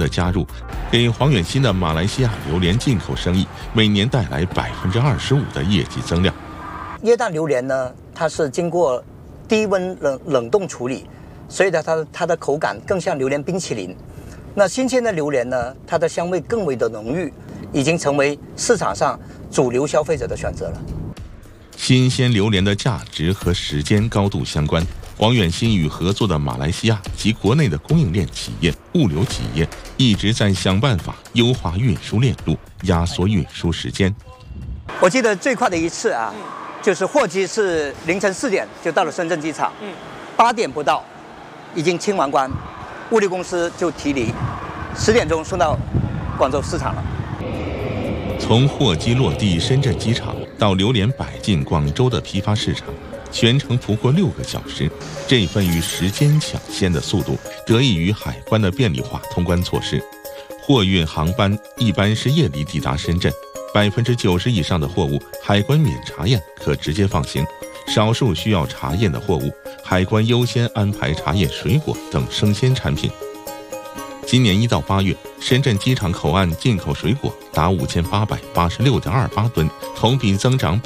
的加入，给黄远新的马来西亚榴莲进口生意每年带来25%的业绩增量。 椰蛋榴莲呢，它是经过低温冷冻处理，所以呢，它的口感更像榴莲冰淇淋。那新鲜的榴莲呢，它的香味更为的浓郁，已经成为市场上主流消费者的选择了。 新鲜榴莲的价值和时间高度相关。黄远新与合作的马来西亚及国内的供应链企业、物流企业一直在想办法优化运输链路，压缩运输时间。 我记得最快的一次啊，就是货机是凌晨4点就到了深圳机场，8点不到已经清完关，物流公司就提离，10点钟送到广州市场了。 从货机落地深圳机场到榴莲摆进广州的批发市场，全程不过6个小时。这份与时间抢先的速度，得益于海关的便利化通关措施。货运航班一般是夜里抵达深圳，90%以上的货物海关免查验，可直接放行。少数需要查验的货物，海关优先安排查验水果等生鲜产品。今年1到8月，深圳机场口岸进口水果达5886.28吨，同比增长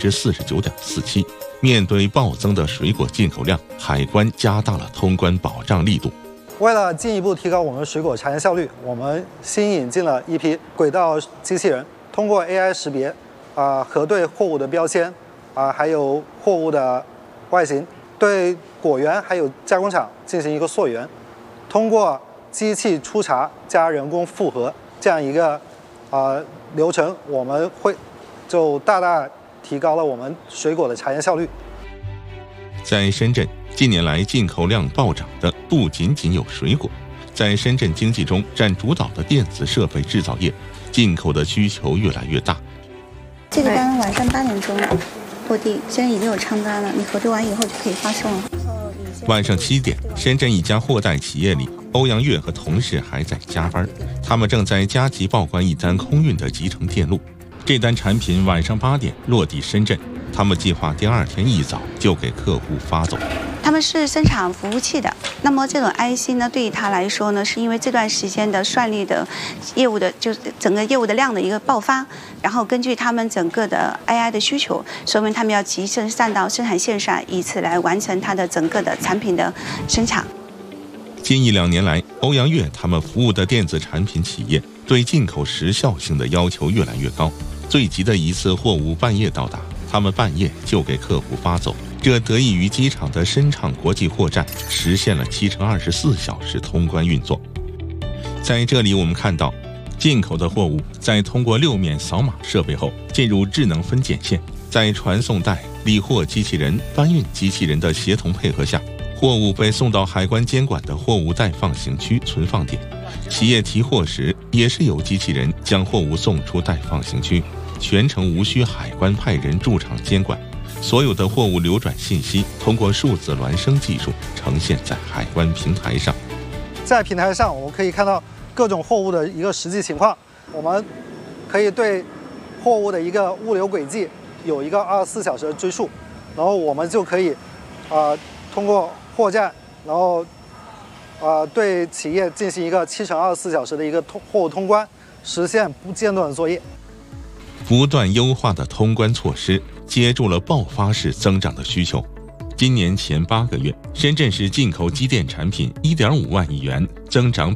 49.47%。面对暴增的水果进口量，海关加大了通关保障力度。 为了进一步提高我们水果查验效率，我们新引进了一批轨道机器人，通过 AI 识别，核对货物的标签，还有货物的外形，对果园还有加工厂进行一个溯源。通过机器初查加人工复核这样一个流程，我们就大大提高了我们水果的查验效率。 在深圳，近年来进口量暴涨的不仅仅有水果，在深圳经济中占主导的电子设备制造业，进口的需求越来越大。 这个单晚上8点钟落地，现在已经有仓单了，你核对完以后就可以发送了。 晚上7点，深圳一家货代企业里，欧阳月和同事还在加班，他们正在加急报关一单空运的集成电路。这单产品晚上8点落地深圳，他们计划第2天一早就给客户发走。 他们是生产服务器的，那么这种 IC 呢，对于他来说呢，是因为这段时间的顺利的业务的，就是整个业务的量的一个爆发，然后根据他们整个的 AI 的需求，说明他们要集中上到生产线上，以此来完成它的整个的产品的生产。 近1-2年来，欧阳月他们服务的电子产品企业对进口时效性的要求越来越高。最急的一次货物半夜到达，他们半夜就给客户发走。这得益于机场的深畅国际货站实现了7×24小时通关运作。在这里我们看到，进口的货物在通过6面扫码设备后，进入智能分拣线，在传送带、理货机器人、搬运机器人的协同配合下，货物被送到海关监管的货物待放行区存放点。企业提货时也是由机器人将货物送出待放行区，全程无需海关派人驻场监管。所有的货物流转信息通过数字孪生技术呈现在海关平台上。 在平台上，我们可以看到各种货物的一个实际情况，我们可以对货物的一个物流轨迹有一个24小时的追溯，然后我们就可以通过货站，然后对企业进行一个7×24小时的一个货物通关，实现不间断的作业。 不断优化的通关措施接住了爆发式增长的需求。今年前8个月，深圳市进口机电产品1.5万亿元，增长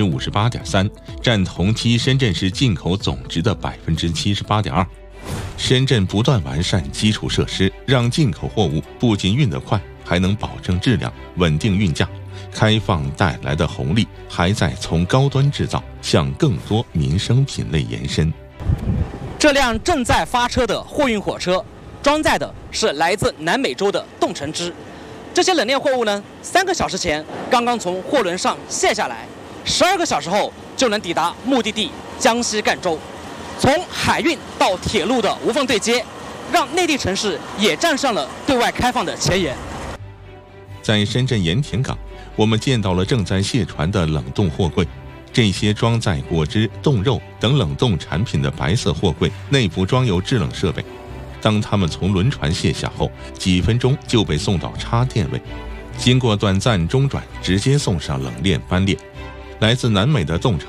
58.3%，占同期深圳市进口总值的78.2%。深圳不断完善基础设施，让进口货物不仅运得快，还能保证质量、稳定运价。开放带来的红利还在从高端制造向更多民生品类延伸。 这辆正在发车的货运火车，装载的是来自南美洲的冻橙汁。这些冷链货物呢，3个小时前刚刚从货轮上卸下来，12个小时后就能抵达目的地江西赣州。从海运到铁路的无缝对接，让内地城市也站上了对外开放的前沿。 在深圳盐田港，我们见到了正在卸船的冷冻货柜。这些装载果汁、冻肉等冷冻产品的白色货柜内部装有制冷设备，当它们从轮船卸下后，几分钟就被送到插电位，经过短暂中转，直接送上冷链班列。来自南美的冻橙